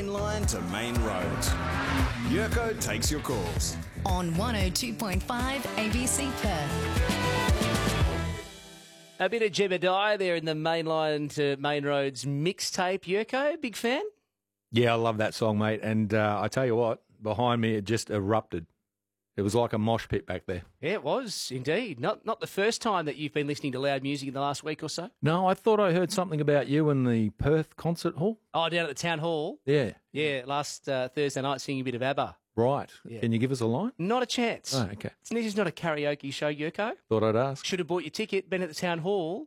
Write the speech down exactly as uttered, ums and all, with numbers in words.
Main line to main roads. Yurko takes your calls. On one oh two point five A B C Perth. A bit of Jebediah there in the main line to main roads mixtape. Yurko, big fan? Yeah, I love that song, mate. And uh, I tell you what, behind me it just erupted. It was like a mosh pit back there. Yeah, it was indeed. Not not the first time that you've been listening to loud music in the last week or so. No, I thought I heard something about you in the Perth concert hall. Oh, down at the town hall. Yeah. Yeah, last uh, Thursday night singing a bit of ABBA. Right. Yeah. Can you give us a line? Not a chance. Oh, okay. It's, this is not a karaoke show, Yurko. Thought I'd ask. Should have bought your ticket, been at the town hall.